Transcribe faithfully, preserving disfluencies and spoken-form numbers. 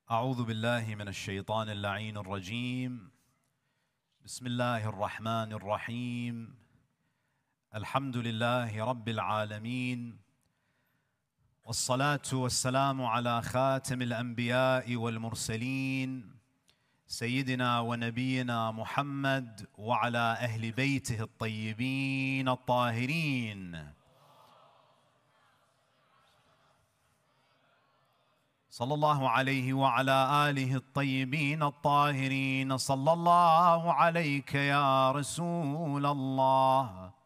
أعوذ بالله من الشيطان اللعين الرجيم. بسم الله الرحمن الرحيم. الحمد لله رب العالمين، والصلاة والسلام على خاتم الأنبياء والمرسلين سيدنا ونبينا محمد وعلى أهل بيته الطيبين الطاهرين، صلى الله عليه وعلى آله الطيبين الطاهرين. صلى الله عليك يا رسول الله،